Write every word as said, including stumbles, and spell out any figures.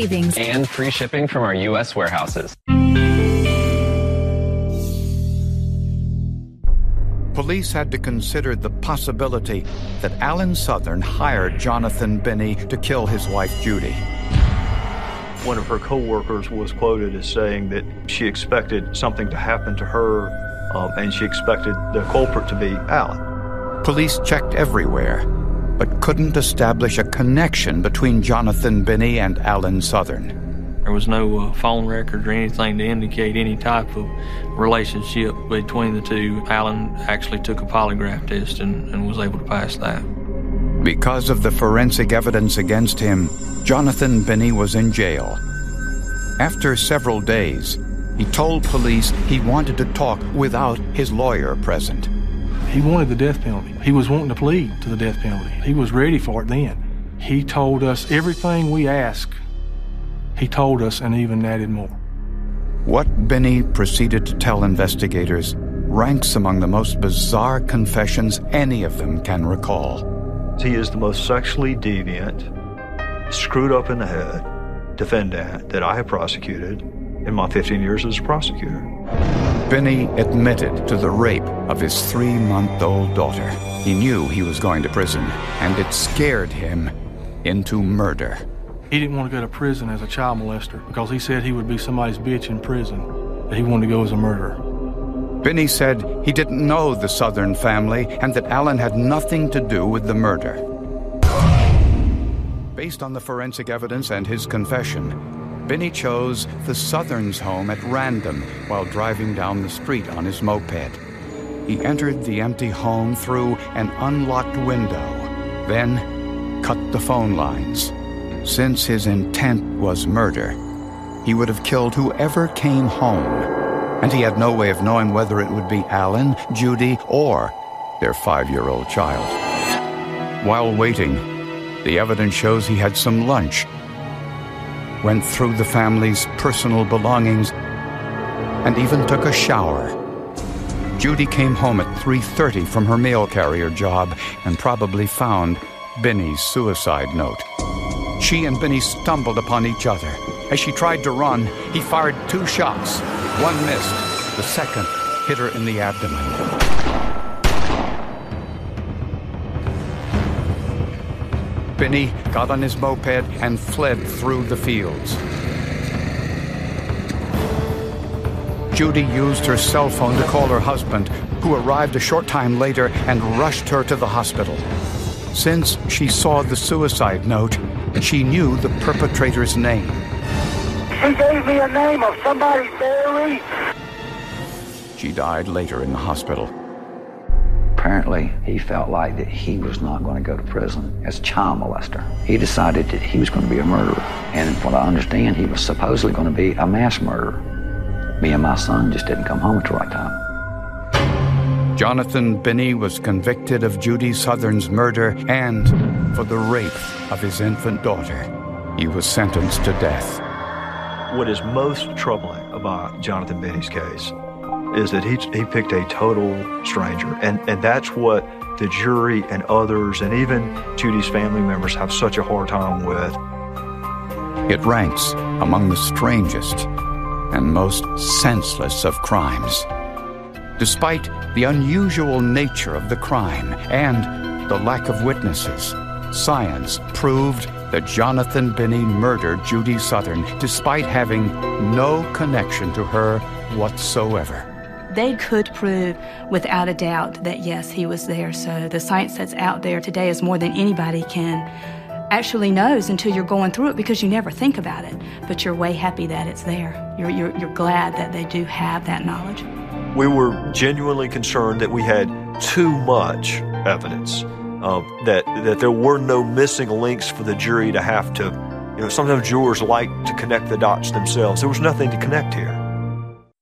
savings, and free shipping from our U S warehouses. Police had to consider the possibility that Alan Southern hired Jonathan Binney to kill his wife, Judy. One of her co-workers was quoted as saying that she expected something to happen to her, um, and she expected the culprit to be Alan. Police checked everywhere, but couldn't establish a connection between Jonathan Binney and Alan Southern. There was no uh, phone record or anything to indicate any type of relationship between the two. Alan actually took a polygraph test and, and was able to pass that. Because of the forensic evidence against him, Jonathan Binney was in jail. After several days, he told police he wanted to talk without his lawyer present. He wanted the death penalty. He was wanting to plead to the death penalty. He was ready for it then. He told us everything we asked. He told us and even added more. What Binney proceeded to tell investigators ranks among the most bizarre confessions any of them can recall. He is the most sexually deviant, screwed up in the head defendant that I have prosecuted in my fifteen years as a prosecutor. Binney admitted to the rape of his three-month-old daughter. He knew he was going to prison, and it scared him into murder. He didn't want to go to prison as a child molester because he said he would be somebody's bitch in prison, that he wanted to go as a murderer. Binney said he didn't know the Southern family and that Alan had nothing to do with the murder. Based on the forensic evidence and his confession, Binney chose the Southerns' home at random while driving down the street on his moped. He entered the empty home through an unlocked window, then cut the phone lines. Since his intent was murder, he would have killed whoever came home, and he had no way of knowing whether it would be Alan, Judy, or their five-year-old child. While waiting, the evidence shows he had some lunch, went through the family's personal belongings, and even took a shower. Judy came home at three thirty from her mail carrier job and probably found Binney's suicide note. She and Binney stumbled upon each other. As she tried to run, he fired two shots. One missed. The second hit her in the abdomen. Binney got on his moped and fled through the fields. Judy used her cell phone to call her husband, who arrived a short time later and rushed her to the hospital. Since she saw the suicide note, she knew the perpetrator's name. She gave me a name of somebody, Barry. She died later in the hospital. Apparently, he felt like that he was not going to go to prison as a child molester. He decided that he was going to be a murderer. And from what I understand, he was supposedly going to be a mass murderer. Me and my son just didn't come home at the right time. Jonathan Binney was convicted of Judy Southern's murder and for the rape of his infant daughter. He was sentenced to death. What is most troubling about Jonathan Binney's case is that he he picked a total stranger, and, and that's what the jury and others and even Judy's family members have such a hard time with. It ranks among the strangest and most senseless of crimes. Despite the unusual nature of the crime and the lack of witnesses, science proved that Jonathan Binney murdered Judy Southern despite having no connection to her whatsoever. They could prove without a doubt that, yes, he was there. So the science that's out there today is more than anybody can actually knows until you're going through it, because you never think about it. But you're way happy that it's there. You're, you're, you're glad that they do have that knowledge. We were genuinely concerned that we had too much evidence, uh, that that there were no missing links for the jury to have to, you know, sometimes jurors like to connect the dots themselves. There was nothing to connect here.